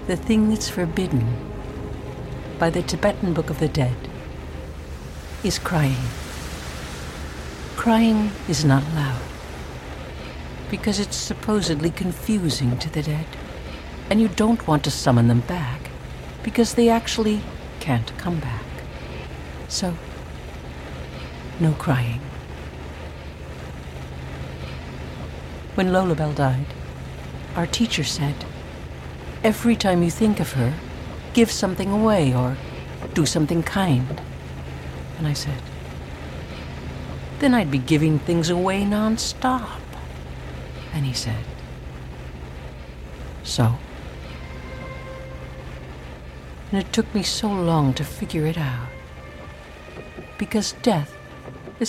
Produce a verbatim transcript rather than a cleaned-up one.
The thing that's forbidden by the Tibetan Book of the Dead is crying. Crying is not allowed because it's supposedly confusing to the dead, and you don't want to summon them back because they actually can't come back. So, no crying. When Lolabelle died, our teacher said, every time you think of her, give something away or do something kind. And I said, then I'd be giving things away non-stop. And he said, so? And it took me so long to figure it out. Because death